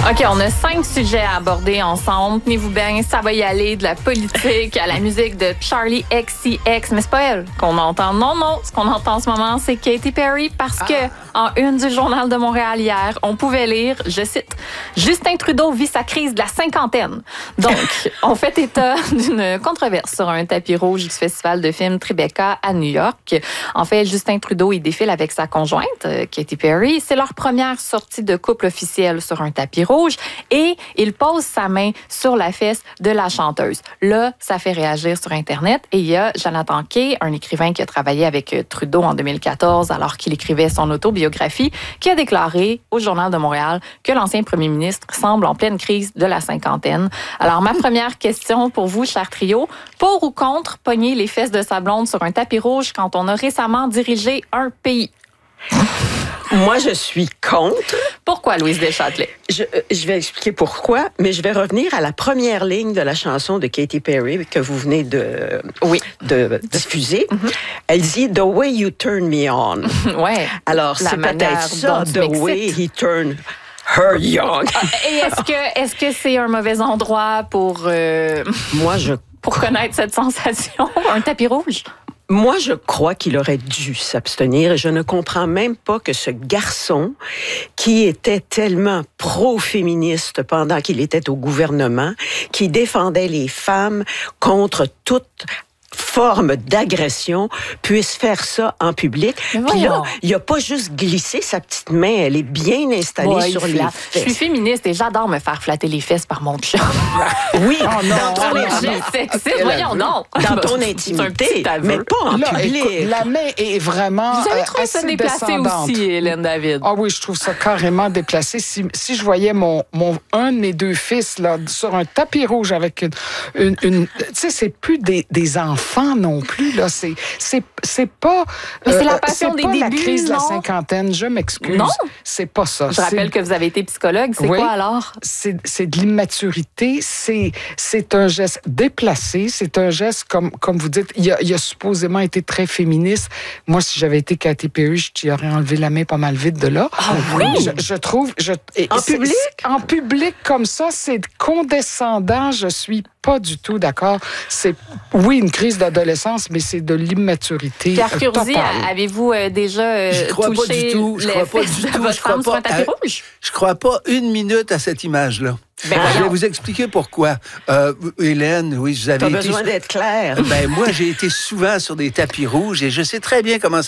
OK, on a 5 sujets à aborder ensemble. Tenez-vous bien, ça va y aller de la politique à la musique de Charli XCX. Mais c'est pas elle qu'on entend. Non, ce qu'on entend en ce moment, c'est Katy Perry parce que en une du Journal de Montréal hier, on pouvait lire, je cite, « Justin Trudeau vit sa crise de la cinquantaine ». Donc, on fait état d'une controverse sur un tapis rouge du festival de films Tribeca à New York. En fait, Justin Trudeau, il défile avec sa conjointe, Katy Perry. C'est leur première sortie de couple officielle sur un tapis rouge et il pose sa main sur la fesse de la chanteuse. Là, ça fait réagir sur Internet et il y a Jonathan Kay, un écrivain qui a travaillé avec Trudeau en 2014 alors qu'il écrivait son autobiographie, qui a déclaré au Journal de Montréal que l'ancien premier ministre semble en pleine crise de la cinquantaine. Alors, ma première question pour vous, cher trio, pour ou contre pogner les fesses de sa blonde sur un tapis rouge quand on a récemment dirigé un pays? Moi, je suis contre. Pourquoi, Louise Deschâtelet? Je vais expliquer pourquoi, mais je vais revenir à la première ligne de la chanson de Katy Perry que vous venez de diffuser. Mm-hmm. Elle dit « The way you turn me on ». Ouais. Alors, c'est peut-être ça, « The way he turned her young ». Et est-ce que c'est un mauvais endroit pour pour connaître cette sensation, un tapis rouge? Moi, je crois qu'il aurait dû s'abstenir et je ne comprends même pas que ce garçon, qui était tellement pro-féministe pendant qu'il était au gouvernement, qui défendait les femmes contre toute forme d'agression, puisse faire ça en public. Puis là, il n'a pas juste glissé sa petite main, elle est bien installée sur les fesses. Je suis féministe et j'adore me faire flatter les fesses par mon chum. Oui, dans ton intimité, mais pas en public. Écoute, la main est vraiment Vous avez trouvé ça déplacé aussi, Hélène David? Ah oui, je trouve ça carrément déplacé. Si je voyais un de mes deux fils là, sur un tapis rouge avec une tu sais, c'est plus des enfants non plus là, c'est pas c'est la passion c'est des pas débuts, la crise de la non? cinquantaine, je m'excuse. Non, c'est pas ça. Je rappelle que vous avez été psychologue, c'est quoi alors? C'est de l'immaturité, c'est un geste déplacé, c'est un geste comme vous dites, il a supposément été très féministe. Moi, si j'avais été Katy Perry, je t'y aurais enlevé la main pas mal vite de là. Ah oui? Je trouve... En public? En public, comme ça, c'est condescendant. Je suis pas du tout d'accord. C'est, oui, une crise d'adolescence, mais c'est de l'immaturité Pierre Curzi, totale. avez-vous déjà touché les fesses de votre femme sur un tapis rouge? Je crois pas une minute à cette image-là. Je vais vous expliquer pourquoi. Hélène, oui, vous avez été... T'as besoin d'être claire. Moi, j'ai été souvent sur des tapis rouges et je sais très bien comment